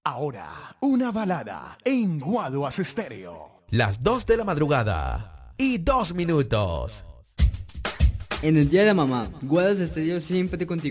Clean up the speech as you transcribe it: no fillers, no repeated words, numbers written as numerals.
Ahora, una balada en Guaduas Estéreo. Las 2 de la madrugada y 2 minutos. En el Día de la Mamá, Guadas Estéreo siempre contigo.